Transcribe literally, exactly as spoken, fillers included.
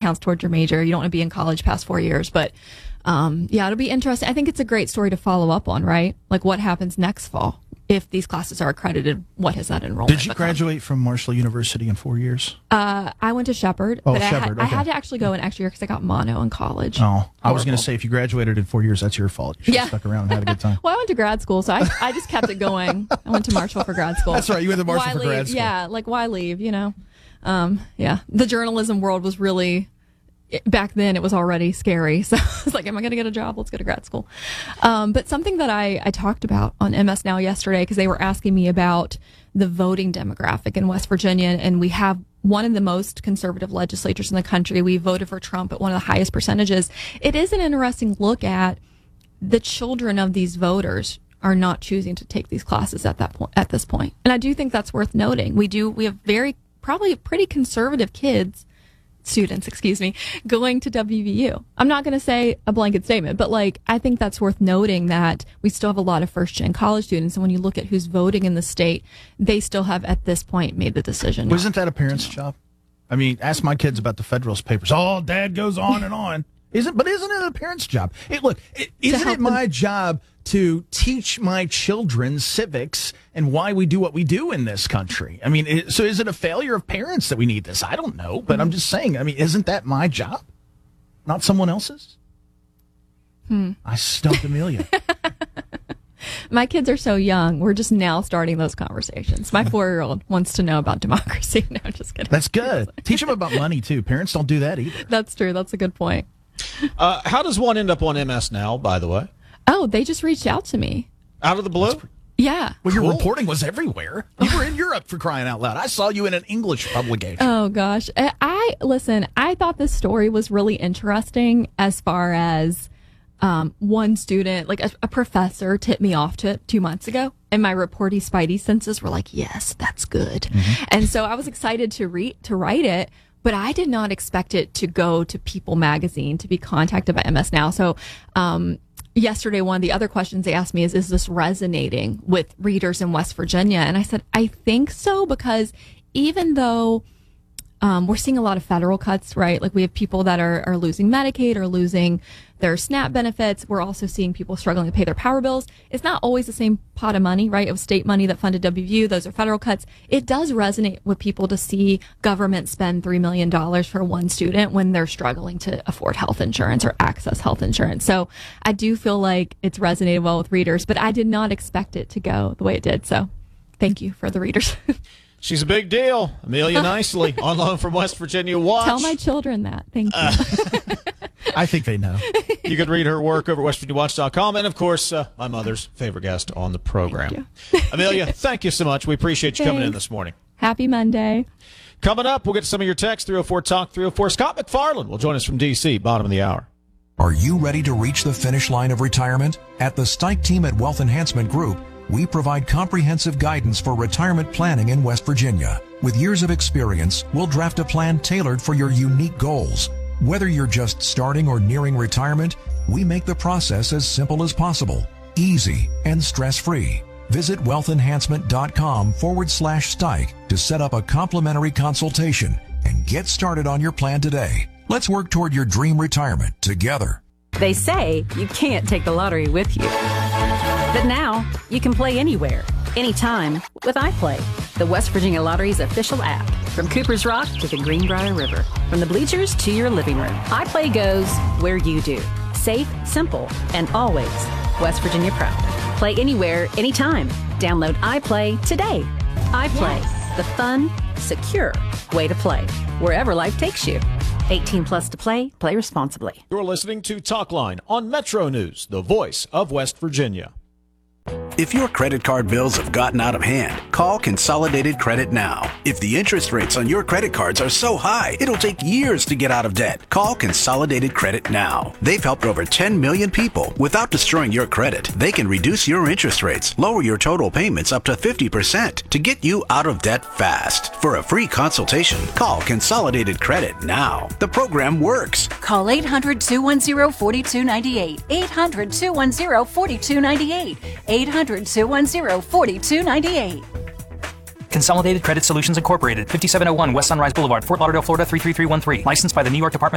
counts towards your major. You don't want to be in college past four years. But, um, yeah, it'll be interesting. I think it's a great story to follow up on, right? Like what happens next fall? If these classes are accredited, what has that enrollment Did you become? graduate from Marshall University in four years? Uh, I went to Shepherd, Oh, but I, Shepherd, had, I okay. had to actually go an extra year because I got mono in college. Oh, I was going Horrible. to say, if you graduated in four years, that's your fault. You should Yeah. have stuck around and had a good time. Well, I went to grad school, so I, I just kept it going. I went to Marshall for grad school. That's right. You went to Marshall why for leave? grad school. Yeah, like why leave, you know? Um, yeah. The journalism world was really, back then it was already scary. So I was like, am I going to get a job? Let's go to grad school. Um, but something that I, I talked about on M S Now yesterday, because they were asking me about the voting demographic in West Virginia, and we have one of the most conservative legislatures in the country. We voted for Trump at one of the highest percentages. It is an interesting look at the children of these voters are not choosing to take these classes at that point, at this point. And I do think that's worth noting. We do, we have very, probably pretty conservative kids, students, excuse me, going to W V U. I'm not going to say a blanket statement, but like, I think that's worth noting that we still have a lot of first gen college students. And when you look at who's voting in the state, they still have at this point made the decision. Wasn't that a parent's job? I mean, ask my kids about the Federalist Papers. Oh, dad goes on and on. Isn't, but isn't it a parent's job? It, look, it, isn't help it my job to teach my children civics and why we do what we do in this country? I mean, it, so is it a failure of parents that we need this? I don't know, but mm-hmm. I'm just saying, I mean, isn't that my job? Not someone else's? Hmm. I stumped Amelia. My kids are so young. We're just now starting those conversations. My four-year-old wants to know about democracy. No, I'm just kidding. That's good. Teach them about money, too. Parents don't do that either. That's true. That's a good point. Uh, how does one end up on M S Now, by the way? Oh, they just reached out to me. Out of the blue? Yeah. Well, your Cool. reporting was everywhere. You were in Europe, for crying out loud. I saw you in an English publication. Oh, gosh. I, I listen, I thought this story was really interesting as far as um, one student, like a, a professor, tipped me off to it two months ago. And my reporty spidey senses were like, yes, that's good. Mm-hmm. And so I was excited to read, to write it. But I did not expect it to go to People magazine, to be contacted by M S Now. So um, yesterday, one of the other questions they asked me is, is this resonating with readers in West Virginia? And I said, I think so, because even though um, we're seeing a lot of federal cuts, right? Like we have people that are, are losing Medicaid or losing their SNAP benefits. We're also seeing people struggling to pay their power bills. It's not always the same pot of money, right? It was state money that funded W V U. Those are federal cuts. It does resonate with people to see government spend three million dollars for one student when they're struggling to afford health insurance or access health insurance. So I do feel like it's resonated well with readers, but I did not expect it to go the way it did. So thank you for the readers. She's a big deal. Amelia Nicely, on loan from West Virginia Watch. Tell my children that. Thank you. Uh, I think they know. You can read her work over at west virginia watch dot com. And, of course, uh, my mother's favorite guest on the program. Thank Amelia, thank you so much. We appreciate you Thanks. coming in this morning. Happy Monday. Coming up, we'll get to some of your texts, three oh four talk three oh four. Scott McFarland will join us from D C, bottom of the hour. Are you ready to reach the finish line of retirement? At the Stike team at Wealth Enhancement Group, we provide comprehensive guidance for retirement planning in West Virginia. With years of experience, we'll draft a plan tailored for your unique goals. Whether you're just starting or nearing retirement, we make the process as simple as possible, easy, and stress-free. Visit wealthenhancement.com forward slash Stike to set up a complimentary consultation and get started on your plan today. Let's work toward your dream retirement together. They say you can't take the lottery with you. But now, you can play anywhere, anytime with iPlay, the West Virginia Lottery's official app. From Cooper's Rock to the Greenbrier River, from the bleachers to your living room, iPlay goes where you do. Safe, simple, and always West Virginia proud. Play anywhere, anytime. Download iPlay today. iPlay, yes. The fun, secure way to play, wherever life takes you. eighteen plus to play. Play responsibly. You're listening to Talkline on Metro News, the voice of West Virginia. If your credit card bills have gotten out of hand, call Consolidated Credit now. If the interest rates on your credit cards are so high, it'll take years to get out of debt. Call Consolidated Credit now. They've helped over ten million people without destroying your credit. They can reduce your interest rates, lower your total payments up to fifty percent to get you out of debt fast. For a free consultation, call Consolidated Credit now. The program works. Call eight hundred, two one zero, four two nine eight. eight hundred, two one zero, four two nine eight. eight hundred, two one zero, four two nine eight. Consolidated Credit Solutions Incorporated, fifty-seven oh one West Sunrise Boulevard, Fort Lauderdale, Florida three three three one three. Licensed by the New York Department